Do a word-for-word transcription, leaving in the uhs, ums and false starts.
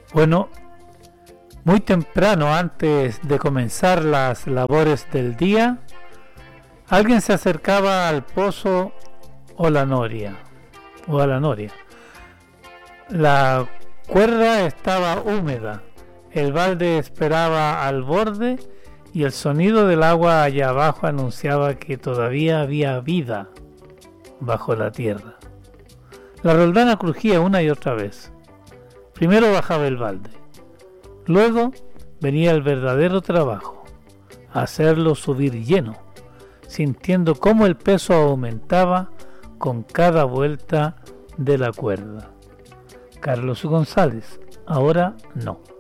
Bueno, muy temprano, antes de comenzar las labores del día, alguien se acercaba al pozo o la noria, o a la noria. La cuerda estaba húmeda, el balde esperaba al borde y el sonido del agua allá abajo anunciaba que todavía había vida bajo la tierra. La roldana crujía una y otra vez. Primero bajaba el balde, luego venía el verdadero trabajo, hacerlo subir lleno, sintiendo cómo el peso aumentaba con cada vuelta de la cuerda. Carlos González, ahora no.